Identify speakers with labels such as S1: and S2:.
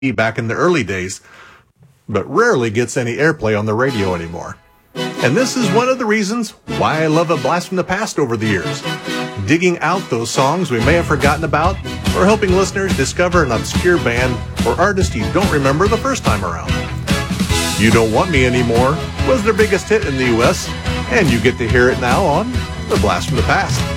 S1: back in the early days, but rarely gets any airplay on the radio anymore. And this is one of the reasons why I love A Blast from the Past over the years. Digging out those songs we may have forgotten about, or helping listeners discover an obscure band or artist you don't remember the first time around. You Don't Want Me Anymore was their biggest hit in the US, and you get to hear it now on The Blast from the Past.